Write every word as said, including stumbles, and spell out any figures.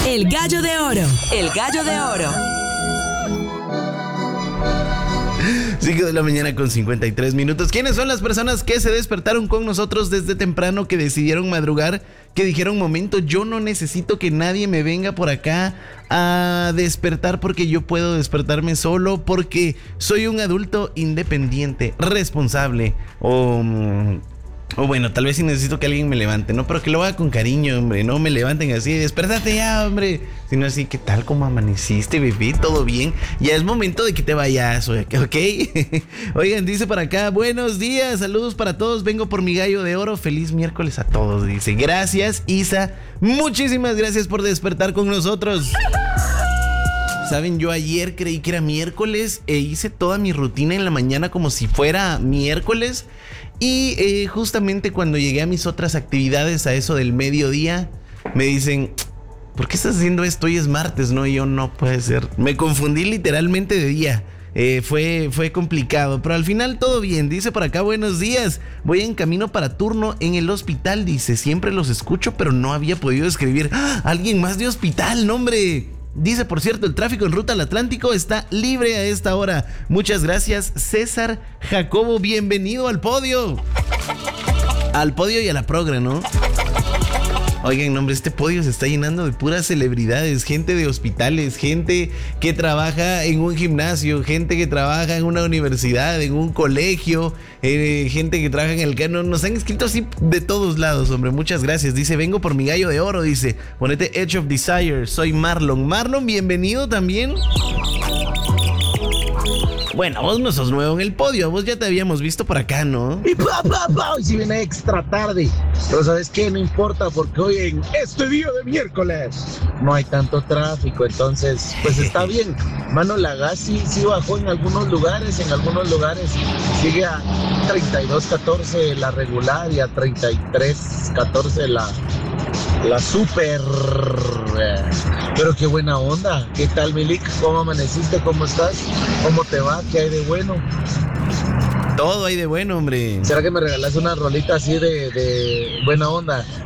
El gallo de oro. El gallo de oro. cinco de la mañana con cincuenta y tres minutos. ¿Quiénes son las personas que se despertaron con nosotros desde temprano, que decidieron madrugar, que dijeron, momento, yo no necesito que nadie me venga por acá a despertar porque yo puedo despertarme solo, porque soy un adulto independiente, responsable, o... O bueno, tal vez sí necesito que alguien me levante, ¿no? Pero que lo haga con cariño, hombre. No me levanten así, despertate ya, hombre. Sino así, ¿qué tal? ¿Cómo amaneciste, bebé? ¿Todo bien? Ya es momento de que te vayas, ¿ok? Oigan, dice por acá, buenos días, saludos para todos. Vengo por mi gallo de oro. Feliz miércoles a todos, dice. Gracias, Isa. Muchísimas gracias por despertar con nosotros. Saben, yo ayer creí que era miércoles e hice toda mi rutina en la mañana como si fuera miércoles. Y eh, justamente cuando llegué a mis otras actividades a eso del mediodía, me dicen, ¿por qué estás haciendo esto? Hoy es martes, ¿no? Y yo, no puede ser. Me confundí literalmente de día. Eh, fue, fue complicado, pero al final todo bien. Dice por acá, buenos días. Voy en camino para turno en el hospital. Dice, siempre los escucho, pero no había podido escribir. ¡Ah! Alguien más de hospital, no, hombre. Dice, por cierto, el tráfico en ruta al Atlántico está libre a esta hora. Muchas gracias, César Jacobo. Bienvenido al podio. Al podio y a la progre, ¿no? Oigan, hombre, este podio se está llenando de puras celebridades, gente de hospitales, gente que trabaja en un gimnasio, gente que trabaja en una universidad, en un colegio, eh, gente que trabaja en el cano. Nos han escrito así de todos lados, hombre. Muchas gracias. Dice, vengo por mi gallo de oro, dice. Ponete Edge of Desire. Soy Marlon. Marlon, bienvenido también. Bueno, vos no sos nuevo en el podio, vos ya te habíamos visto por acá, ¿no? Y pa, pa, pa, hoy sí viene extra tarde. Pero ¿sabes qué? No importa, porque hoy en este día de miércoles no hay tanto tráfico, entonces pues está bien. Mano, la gas sí, sí bajó en algunos lugares, en algunos lugares sigue a treinta y dos catorce la regular y a treinta y tres catorce la, la super. Pero qué buena onda. ¿Qué tal, Milik? ¿Cómo amaneciste? ¿Cómo estás? ¿Cómo te va? ¿Qué hay de bueno? Todo hay de bueno, hombre. ¿Será que me regalas una rolita así de, de buena onda?